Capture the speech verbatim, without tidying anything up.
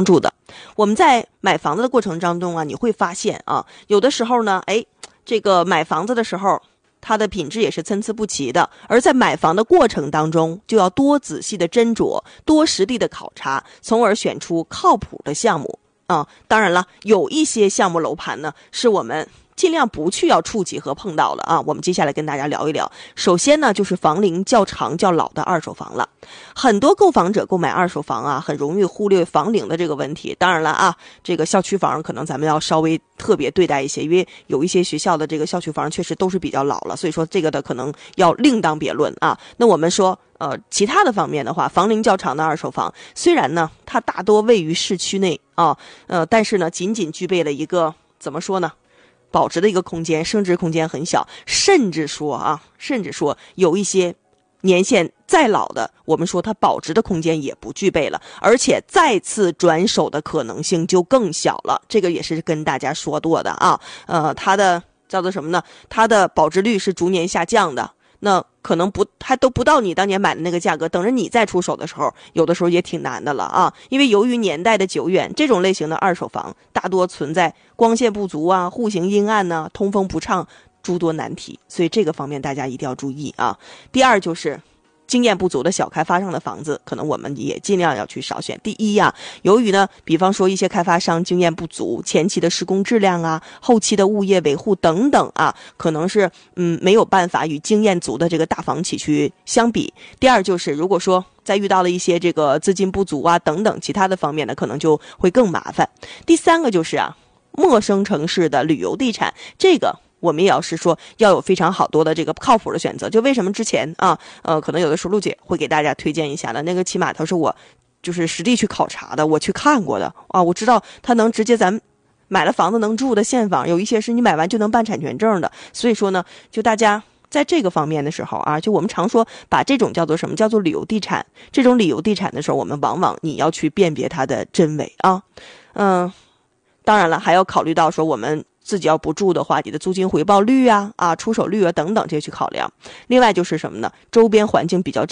帮助的。我们在买房子的过程当中啊，你会发现啊，有的时候呢，哎，这个买房子的时候，它的品质也是参差不齐的，而在买房的过程当中，就要多仔细的斟酌，多实地的考察，从而选出靠谱的项目啊。当然了，有一些项目楼盘呢，是我们尽量不去要触及和碰到了啊。我们接下来跟大家聊一聊。首先呢，就是房龄较长较老的二手房了。很多购房者购买二手房啊，很容易忽略房龄的这个问题。当然了啊，这个校区房可能咱们要稍微特别对待一些，因为有一些学校的这个校区房确实都是比较老了，所以说这个的可能要另当别论啊。那我们说呃，其他的方面的话，房龄较长的二手房，虽然呢它大多位于市区内啊，呃，但是呢仅仅具备了一个怎么说呢？保值的一个空间，升值空间很小，甚至说啊，甚至说有一些年限再老的，我们说它保值的空间也不具备了，而且再次转手的可能性就更小了。这个也是跟大家说过的啊，呃，它的叫做什么呢？它的保值率是逐年下降的。那可能不还都不到你当年买的那个价格，等着你再出手的时候，有的时候也挺难的了啊。因为由于年代的久远，这种类型的二手房大多存在光线不足啊、户型阴暗呢、通风不畅诸多难题，所以这个方面大家一定要注意啊。第二就是经验不足的小开发商的房子，可能我们也尽量要去少选。第一呀、啊，由于呢，比方说一些开发商经验不足，前期的施工质量啊，后期的物业维护等等啊，可能是嗯没有办法与经验足的这个大房企去相比。第二就是，如果说再遇到了一些这个资金不足啊等等其他的方面呢，可能就会更麻烦。第三个就是啊，陌生城市的旅游地产，这个我们也要是说要有非常好多的这个靠谱的选择。就为什么之前啊，呃，可能有的时候陆姐会给大家推荐一下的，那个起码它是我就是实地去考察的，我去看过的啊，我知道它能直接咱们买了房子能住的现房，有一些是你买完就能办产权证的。所以说呢，就大家在这个方面的时候啊，就我们常说把这种叫做什么叫做旅游地产，这种旅游地产的时候，我们往往你要去辨别它的真伪啊，嗯。当然了，还要考虑到说我们自己要不住的话，你的租金回报率啊、啊出手率啊等等这些去考量。另外就是什么呢？周边环境比较